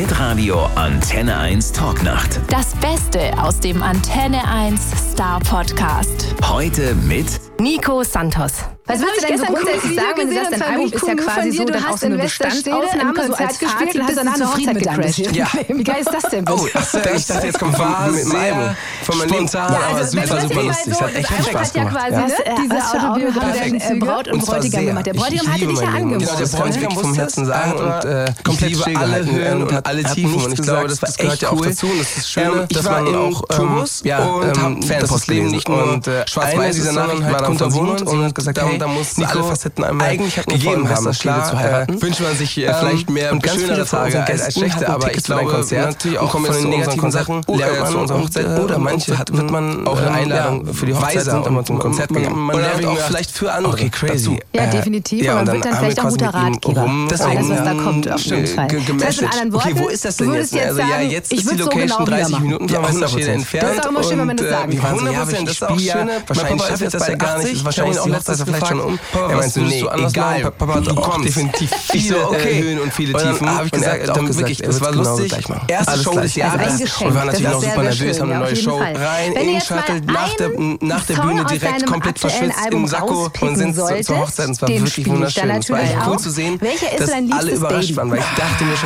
Hitradio Antenne 1 Talknacht. Das Beste aus dem Antenne 1 Star Podcast. Heute mit Nico Santos. Was würdest du denn so grundsätzlich sagen, wenn du sagst, dein Album ist ja quasi so dann auch so eine Bestandsaufnahme, so als Fazit, bist du zufrieden mit deinem Shit? Ja. Wie geil ist das denn bitte? Oh, ich dachte, jetzt kommt mit dem Album. Von meinem Spontan, aber super lustig. Hat echt viel Spaß gemacht. Ja, quasi diese Autobiografie Braut und Bräutigam gemacht. Der Bräutigam hatte dich ja angeboten. Genau, der Bräutigam vom Herzen sagen und komplett liebe alle Höhen und alle Tiefen. Und ich glaube, das gehört ja auch dazu. Und das ist schön, dass man auch Tourbus und Fanpost lesen nicht nur schwarz-weiß dieser Nachricht war dann von Wohnung und hat gesagt, da muss alle Facetten einmal eigentlich gegeben haben. Das klar, zu heiraten. Wünscht man sich vielleicht mehr und schönere Tage als schlechte, aber ich glaube natürlich auch von den negativen Sachen lernt man zu unserer Hochzeit oder manche wird man auch eine Einladung für die Hochzeit sind immer zum Konzert gegangen. Man lernt auch vielleicht für andere. Okay, crazy. Ja, definitiv. Und man wird dann vielleicht auch guter Ratgeber. Alles, was da kommt, auf jeden Fall. Das heißt, in anderen Worten, okay, wo ist das denn jetzt? Also ja, jetzt ist die Location 30 Minuten von Wasserstelle entfernt. Das ist auch immer schön, wenn man das sagen kann. 100%, das ist auch schön. Wahrscheinlich schaffe ich das ja gar nicht. Wahrscheinlich auch letztes vielleicht schon um. Er meinte, nee, egal, Papa, du kommst. Definitiv viele Höhen und viele Tiefen. Habe ich gesagt, dann wirklich, das war lustig. Erste Show des Jahres. Wir waren natürlich noch super nervös, haben eine neue Show rein, in den Shuttle, nach der Bühne direkt komplett verschwitzt im Sakko und sind zur Hochzeit. Und es war wirklich wunderschön. Es war echt cool zu sehen, dass alle überrascht waren, weil ich dachte mir schon,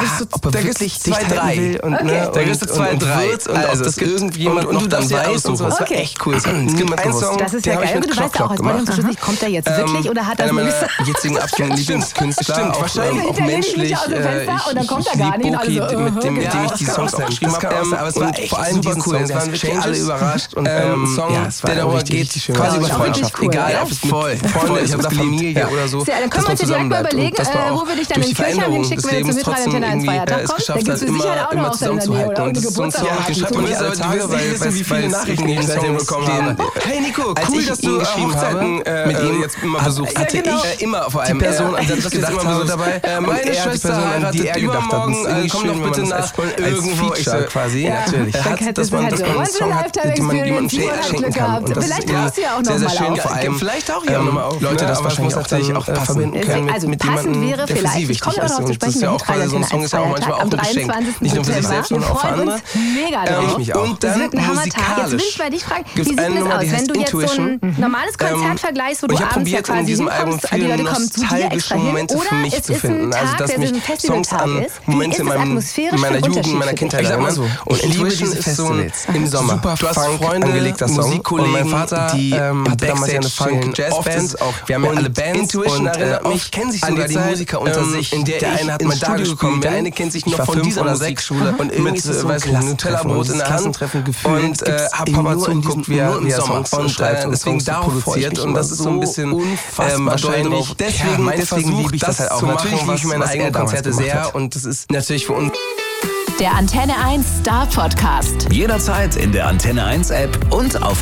da gibt es 2, 3. Da gibt es 2, 3. Und also das irgendjemand und du dann weißt und so. Das war echt cool. Es gibt einen Song, das ist ja geil. Du weißt auch, als Bräutigam zum Schluss nicht, kommt der jetzt wirklich oder hat er nur gesagt? Jetzigen absoluten Lieblingskünstler. Stimmt, wahrscheinlich auch menschlich. Und dann kommt er gar nicht. Mit dem ich die Songs auch geschrieben habe. Aber es war echt vor allem super cool. Es waren wirklich alle überrascht. Und Song, der darüber geht, quasi über Freundschaft. Egal, ob es voll Freunde ist oder Familie oder so. Dann können wir uns direkt mal überlegen, wo wir dich dann in die Kirche hinschicken, wenn du zum Hitradio Antenne 1 Feiertag kommst. Da gibt es mit Sicherheit auch noch auf seiner Nähe oder eine Geburtstag. Schreibt mir alle Tage, weil wie viele Nachrichten ich seitdem bekommen habe. Hey Nico, cool, dass du Hochzeiten mit ihm jetzt immer besucht. Hatte ich immer vor allem die Person, an das gedacht habe, dabei. Meine Schwester heiratet übermorgen, komm doch bitte nach irgendwo. Quasi, natürlich. Dass man einen Song hat, den man jemandem schenken kann. Und das ist sehr, sehr schön. Vor allem vielleicht auch Leute, das wahrscheinlich auch verbinden können mit jemandem, der für sie wichtig ist. Und das ist ja auch quasi so ein Song, ist ja auch manchmal auch ein Geschenk. Nicht nur für sich selbst, sondern auch für andere. Mega, mich auch. Und dann musikalisch. Jetzt will ich mal dich fragen, wie sieht das aus, wenn du jetzt so ein normales Konzert vergleichst, wo du abends ja quasi hinkommst, die Leute kommen zu dir extra hin, oder es ist ein Tag, der so ein Festivaltag ist. Wie ist es atmosphärisch meiner Jugend, meiner Kindheit erinnern. Und ich liebe diese Festivals im Sommer. Super du hast Freunde, angelegter Song. Musikkollegen, und mein Vater die hatte damals ja eine Funk-Jazzband. Wir haben ja alle Bands. Intuition erinnert mich, kennen sich sogar die Musiker unter sich. Der eine hat mal da gekommen, der eine kennt sich noch von dieser Musikschule. Und irgendwie ist es so ein Nutella-Brot in der Hand. Und hab Papa zugeguckt, wie er Songs schreibt und deswegen darauf produziert. Und das ist so ein bisschen wahrscheinlich deswegen mein Versuch, das halt auch zu machen, natürlich liebe ich meine eigenen Konzerte sehr. Und das ist natürlich für uns der Antenne 1 Star Podcast. Jederzeit in der Antenne 1 App und auf